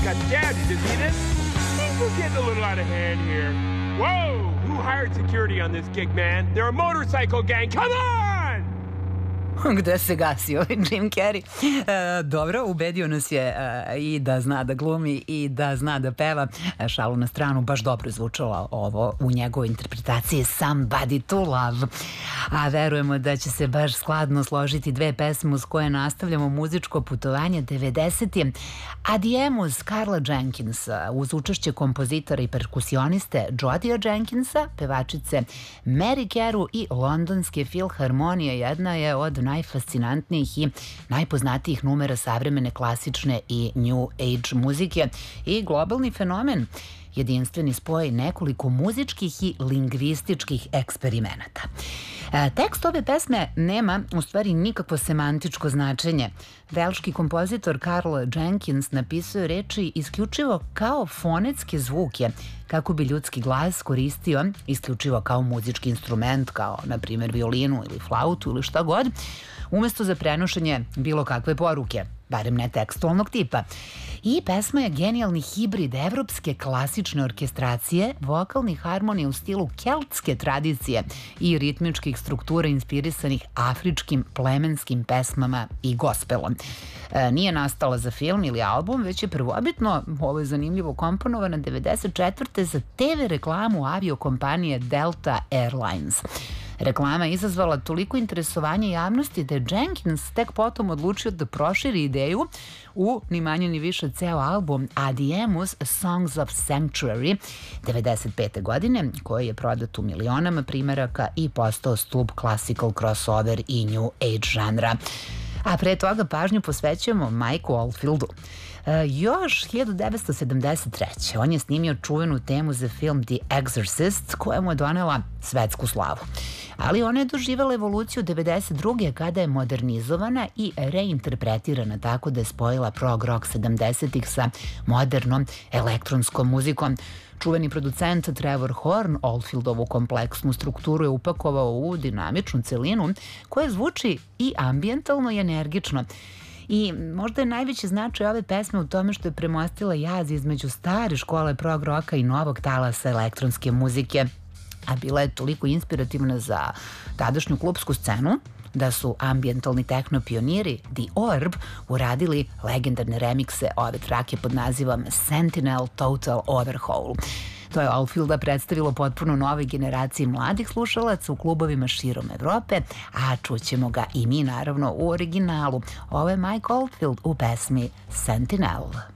got stabbed. Did you see this? Things are getting a little out of hand here. Whoa! Who hired security on this gig, man? They're a motorcycle gang. Come on! Gde se gasio Jim Carrey. Dobro, ubedio nas je i da zna da glumi i da zna da peva. Šalu na stranu, baš dobro zvučalo ovo u njegovoj interpretaciji Somebody to Love. A verujemo da će se baš skladno složiti dve pesme uz koje nastavljamo muzičko putovanje 90. Adiemus Carla Jenkinsa uz učešće kompozitora i perkusioniste Jodija Jenkinsa, pevačice Mary Carew i londonske Filharmonije. Jedna je od najfascinantnijih i najpoznatijih numera savremene klasične i new age muzike i globalni fenomen, jedinstveni spoj nekoliko muzičkih i lingvističkih eksperimenata. Tekst ove pesme nema u stvari nikakvo semantičko značenje. Velški kompozitor Carl Jenkins napisao je reči isključivo kao fonetske zvuke, kako bi ljudski glas koristio isključivo kao muzički instrument, kao na primjer violinu ili flautu ili šta god, umesto za prenošenje bilo kakve poruke, barem ne tekstualnog tipa. I pesma je genijalni hibrid evropske klasične orkestracije, vokalnih harmonija u stilu keltske tradicije i ritmičkih struktura inspirisanih afričkim plemenskim pesmama i gospelom. Nije nastala za film ili album, već je prvobitno, ovo je zanimljivo, komponovana 94. za TV reklamu aviokompanije Delta Airlines. Reklama je izazvala toliko interesovanje javnosti da je Jenkins tek potom odlučio da proširi ideju u ni manje ni više ceo album Adiemus Songs of Sanctuary 95. godine, koji je prodat u milionama primeraka i postao stub classical crossover i new age žanra. A pre toga pažnju posvećujemo Mike'u Oldfieldu. Još 1973. on je snimio čuvenu temu za film The Exorcist, koja mu je donela svetsku slavu. Ali ona je doživjela evoluciju 92. kada je modernizovana i reinterpretirana tako da je spojila prog rock 70-ih sa modernom elektronskom muzikom. Čuveni producent Trevor Horn Oldfieldovu kompleksnu strukturu je upakovao u dinamičnu celinu koja zvuči i ambijentalno i energično. I možda je najveći značaj ove pesme u tome što je premostila jaz između stare škole prog roka i novog talasa elektronske muzike, a bila je toliko inspirativna za tadašnju klubsku scenu da su ambijentalni techno pioniri The Orb uradili legendarne remikse ove trake pod nazivom Sentinel Total Overhaul. To je Oldfielda predstavilo potpuno nove generaciji mladih slušalaca u klubovima širom Evrope, a čućemo ga i mi naravno u originalu. Ovo je Mike Oldfield u pesmi Sentinel.